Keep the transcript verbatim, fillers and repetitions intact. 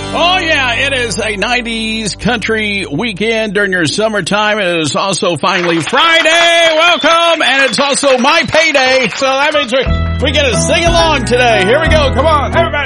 Oh, yeah, it is a nineties country weekend during your summertime. It is also finally Friday. Welcome. And it's also my payday. So that means we, we get to sing along today. Here we go. Come on, everybody.